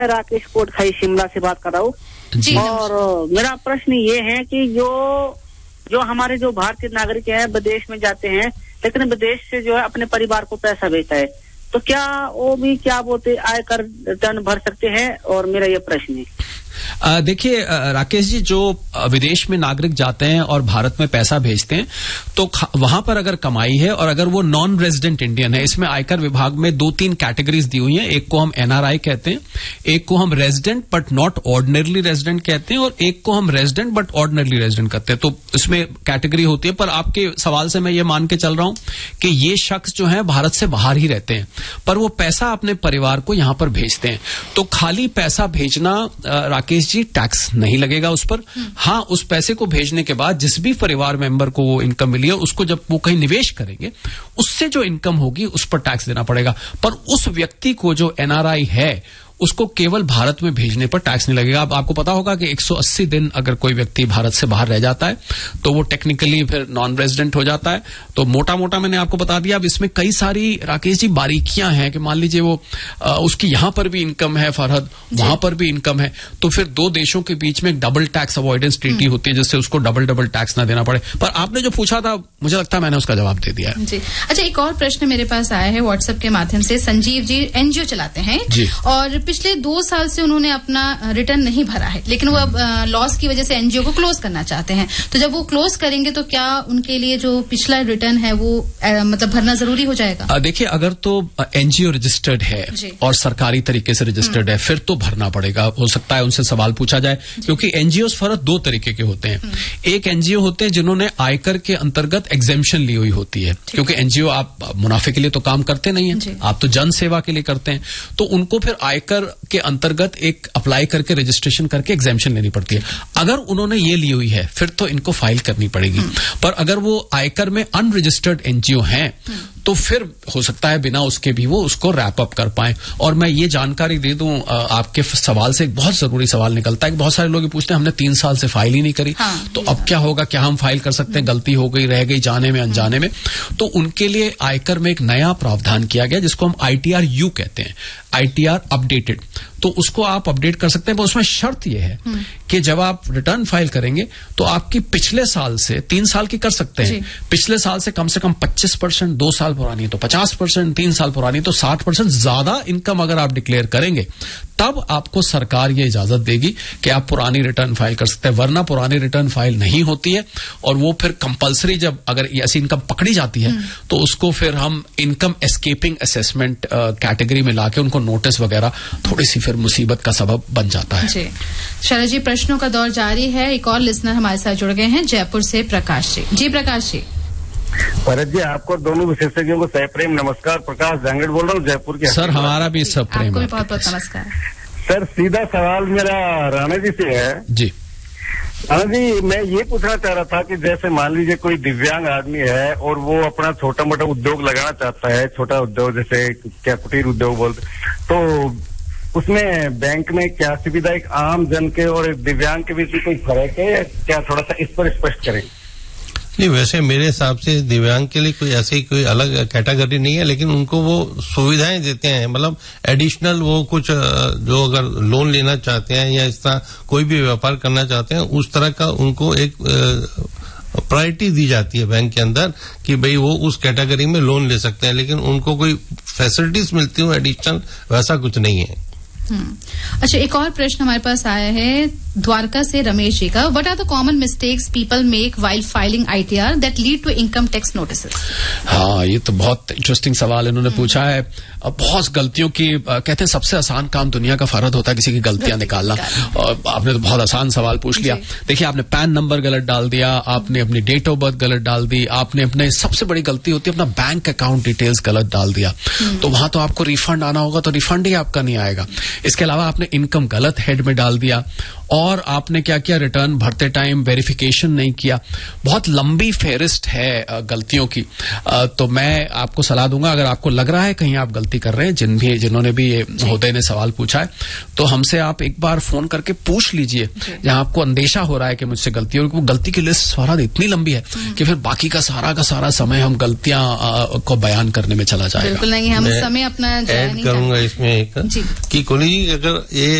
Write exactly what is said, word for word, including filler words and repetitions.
राकेश कोटखाई शिमला से बात कर रहा हूँ। और मेरा प्रश्न ये है कि जो जो हमारे जो भारतीय नागरिक हैं विदेश में जाते हैं, लेकिन विदेश से जो है अपने परिवार को पैसा भेजता है, तो क्या वो भी क्या बोलते आयकर रिटर्न भर सकते हैं? और मेरा ये प्रश्न है। देखिए राकेश जी, जो विदेश में नागरिक जाते हैं और भारत में पैसा भेजते हैं, तो वहां पर अगर कमाई है और अगर वो नॉन रेजिडेंट इंडियन है, इसमें आयकर विभाग में दो तीन कैटेगरीज दी हुई हैं। एक को हम एनआरआई कहते हैं, एक को हम resident but not ordinarily resident कहते हैं, और एक को हम रेजिडेंट बट ऑर्डिनरली रेजिडेंट कहते हैं। तो इसमें कैटेगरी होती है। पर आपके सवाल से मैं ये मान के चल रहा हूं कि ये शख्स जो है भारत से बाहर ही रहते हैं, पर वो पैसा अपने परिवार को यहां पर भेजते हैं। तो खाली पैसा भेजना राकेश जी, टैक्स नहीं लगेगा उस पर। हाँ, उस पैसे को भेजने के बाद जिस भी परिवार मेंबर को वो इनकम मिली है, उसको जब वो कहीं निवेश करेंगे, उससे जो इनकम होगी उस पर टैक्स देना पड़ेगा। पर उस व्यक्ति को जो एनआरआई है, उसको केवल भारत में भेजने पर टैक्स नहीं लगेगा। अब आपको पता होगा कि एक सौ अस्सी दिन अगर कोई व्यक्ति भारत से बाहर रह जाता है तो वो टेक्निकली फिर नॉन रेजिडेंट हो जाता है। तो मोटा मोटा मैंने आपको बता दिया। अब इसमें कई सारी राकेश जी बारीकियां हैं कि मान लीजिए वो आ, उसकी यहां पर भी इनकम है फरहद, वहां पर भी इनकम है, तो फिर दो देशों के बीच में एक डबल टैक्स अवॉइडेंस ट्रीटी होती है, जिससे उसको डबल डबल टैक्स ना देना पड़े। पर आपने जो पूछा था, मुझे लगता है मैंने उसका जवाब दे दिया है। जी। अच्छा, एक और प्रश्न मेरे पास आया है व्हाट्सएप के माध्यम से। संजीव जी एनजीओ चलाते हैं और पिछले दो साल से उन्होंने अपना रिटर्न नहीं भरा है, लेकिन वो अब लॉस की वजह से एनजीओ को क्लोज करना चाहते हैं। तो जब वो क्लोज करेंगे तो क्या उनके लिए जो पिछला रिटर्न है वो आ, मतलब भरना जरूरी हो जाएगा? देखिए, अगर तो एनजीओ रजिस्टर्ड है और सरकारी तरीके से रजिस्टर्ड है, फिर तो भरना पड़ेगा। हो सकता है उनसे सवाल पूछा जाए, क्योंकि एनजीओ फर्क दो तरीके के होते हैं। एक एनजीओ होते हैं जिन्होंने आयकर के अंतर्गत एग्जेम्पशन ली हुई होती है, क्योंकि एनजीओ आप मुनाफे के लिए तो काम करते नहीं है, आप तो जन सेवा के लिए करते हैं। तो उनको फिर आयकर के अंतर्गत एक अप्लाई करके रजिस्ट्रेशन करके एग्जेम्पशन लेनी पड़ती है। अगर उन्होंने ये ली हुई है, फिर तो इनको फाइल करनी पड़ेगी। पर अगर वो आयकर में अनरजिस्टर्ड एनजीओ हैं, तो फिर हो सकता है बिना उसके भी वो उसको रैप अप कर पाए। और मैं ये जानकारी दे दूं, आपके सवाल से एक बहुत जरूरी सवाल निकलता है कि बहुत सारे लोग पूछते हैं हमने तीन साल से फाइल ही नहीं करी, हाँ, तो अब क्या होगा, क्या हम फाइल कर सकते हैं? गलती हो गई, रह गई जाने में अनजाने में। तो उनके लिए आयकर में एक नया प्रावधान किया गया जिसको हम आईटीआर यू कहते हैं, आईटीआर अपडेटेड। तो उसको आप अपडेट कर सकते हैं, पर उसमें शर्त यह है कि जब आप रिटर्न फाइल करेंगे तो आपकी पिछले साल से, तीन साल की कर सकते हैं, पिछले साल से कम से कम पच्चीस परसेंट, दो साल पुरानी है तो पचास परसेंट, तीन साल पुरानी है तो साठ परसेंट ज्यादा इनकम अगर आप डिक्लेयर करेंगे, तब आपको सरकार ये इजाजत देगी कि आप पुरानी रिटर्न फाइल कर सकते हैं। वरना पुरानी रिटर्न फाइल नहीं होती है, और वो फिर कंपलसरी जब अगर ऐसी इनकम पकड़ी जाती है तो उसको फिर हम इनकम एस्केपिंग असेसमेंट कैटेगरी में लाके उनको नोटिस वगैरह, थोड़ी सी फिर मुसीबत का सबब बन जाता है। जी शरद जी, प्रश्नों का दौर जारी है। एक और लिसनर हमारे साथ जुड़ गए हैं जयपुर से, प्रकाश जी। जी प्रकाश जी। भरत जी, आपको दोनों विशेषज्ञों को सप्रेम नमस्कार। प्रकाश जांगड़ बोल रहा हूँ जयपुर के। सर हमारा भी सप्रेम। आपको भी बहुत बहुत नमस्कार। सर सीधा सवाल मेरा राणा जी से है। जी राणा जी, मैं ये पूछना चाह रहा था कि जैसे मान लीजिए कोई दिव्यांग आदमी है और वो अपना छोटा मोटा उद्योग लगाना चाहता है, छोटा उद्योग जैसे क्या कुटीर उद्योग बोलते, तो उसमें बैंक में क्या सुविधा, एक आम जन के और दिव्यांग के बीच कोई फर्क है क्या? थोड़ा सा इस पर स्पष्ट करें। नहीं, वैसे मेरे हिसाब से दिव्यांग के लिए कोई ऐसी कोई अलग कैटेगरी नहीं है, लेकिन उनको वो सुविधाएं देते हैं। मतलब एडिशनल वो कुछ जो अगर लोन लेना चाहते हैं या इस तरह कोई भी व्यापार करना चाहते हैं, उस तरह का उनको एक प्रायोरिटी दी जाती है बैंक के अंदर कि भाई वो उस कैटेगरी में लोन ले सकते हैं, लेकिन उनको कोई फैसिलिटीज मिलती हो एडिशनल, वैसा कुछ नहीं है। अच्छा, एक और प्रश्न हमारे पास आया है द्वारका से रमेश जी का। What are the common mistakes people make while filing ITR that lead to income tax notices? हाँ, ये तो बहुत इंटरेस्टिंग सवाल इन्होंने पूछा है। बहुत गलतियों की, कहते हैं सबसे आसान काम दुनिया का फर्ज होता है किसी की गलतियां निकालना, और आपने तो बहुत आसान सवाल पूछ लिया। देखिए, आपने पैन नंबर गलत डाल दिया, आपने अपनी डेट ऑफ बर्थ गलत डाल दी, आपने अपने, सबसे बड़ी गलती होती है अपना बैंक अकाउंट डिटेल्स गलत डाल दिया, तो वहां तो आपको रिफंड आना होगा, तो रिफंड ही आपका नहीं आएगा। इसके अलावा आपने इनकम गलत हेड में डाल दिया, और आपने क्या किया, रिटर्न भरते टाइम वेरिफिकेशन नहीं किया। बहुत लंबी फेहरिस्त है गलतियों की। तो मैं आपको सलाह दूंगा, अगर आपको लग रहा है कहीं आप गलती कर रहे हैं, जिन भी जिन्होंने भी ये होदे ने सवाल पूछा है, तो हमसे आप एक बार फोन करके पूछ लीजिए जहां आपको अंदेशा हो रहा है कि मुझसे गलती हो। वो गलती की लिस्ट सारा इतनी लंबी है कि फिर बाकी का सारा का सारा समय हम गलतियां को बयान करने में चला जाएगा। बिल्कुल नहीं, हम समय अपना ऐड करूंगा इसमें एक कि कोली भी अगर ये